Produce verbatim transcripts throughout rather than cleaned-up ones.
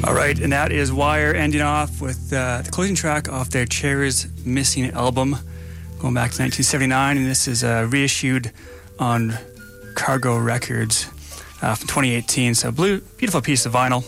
All right, and that is Wire ending off with uh, the closing track off their Chairs Missing album, going back to nineteen seventy-nine, and this is uh, reissued on Cargo Records uh, from twenty eighteen. So, blue, beautiful piece of vinyl,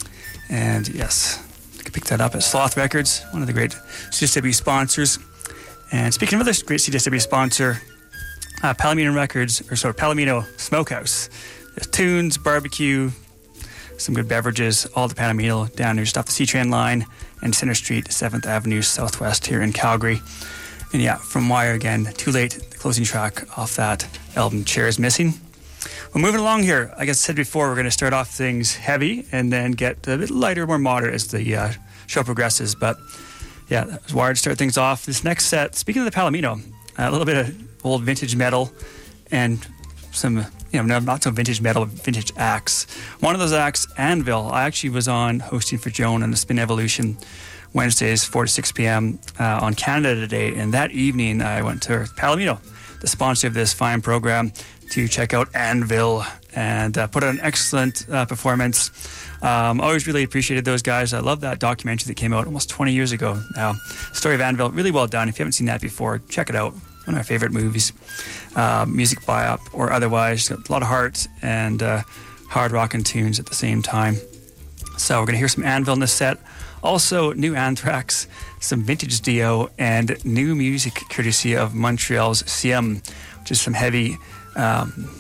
and yes, you can pick that up at Sloth Records, one of the great C S W sponsors. And speaking of another great C S W sponsor, uh, Palomino Records, or sorry, Palomino Smokehouse. There's tunes, barbecue, some good beverages, all the Palomino down there just off the C-Train line and Center Street, seventh Avenue Southwest here in Calgary. And yeah, from Wire again, Too Late, the closing track off that album, Chairs Missing. We're moving along here. Like I said before, we're going to start off things heavy and then get a bit lighter, more moderate as the uh, show progresses. But yeah, that was Wire to start things off. This next set, speaking of the Palomino, a little bit of old vintage metal and some, you know, not so vintage metal, vintage acts. One of those acts, Anvil, I actually was on hosting for Joan on the Spin Evolution Wednesdays, four to six p.m. Uh, on Canada Today. And that evening, I went to Palomino, the sponsor of this fine program, to check out Anvil and uh, put on an excellent uh, performance. Um, always really appreciated those guys. I love that documentary that came out almost twenty years ago now. Story of Anvil, really well done. If you haven't seen that before, check it out. One of my favorite movies, uh, music buy-up or otherwise. Got a lot of heart and uh, hard rockin' tunes at the same time. So we're going to hear some Anvil in this set. Also, new Anthrax, some vintage Dio, and new music courtesy of Montreal's Siem, which is some heavy um,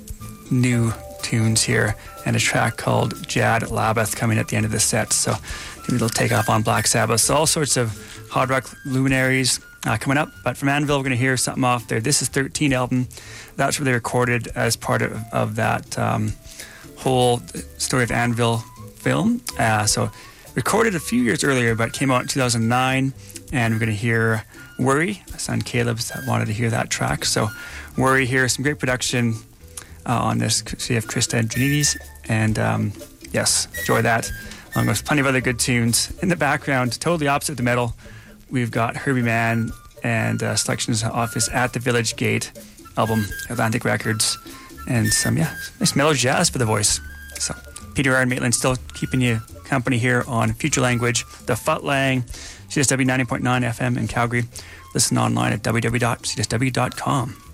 new tunes here, and a track called Jad Labeth coming at the end of the set. So give me a little takeoff on Black Sabbath. So all sorts of hard rock luminaries Uh, coming up, but from Anvil, we're going to hear something off their This Is thirteen album. That's where they recorded as part of, of that um, whole Story of Anvil film. Uh, so recorded a few years earlier, but came out in two thousand nine, and we're going to hear Worry. My son Caleb's that wanted to hear that track. So Worry here, some great production uh, on this. So you have Krista Janidis, and um, yes, enjoy that, along with plenty of other good tunes. In the background, totally opposite of the metal, we've got Herbie Mann and uh, selections off his At the Village Gate album, Atlantic Records, and some, yeah, nice mellow jazz for the voice. So, Peter R. Maitland still keeping you company here on Future Language, the Futlang, C S W ninety point nine F M in Calgary. Listen online at w w w dot c s w dot com.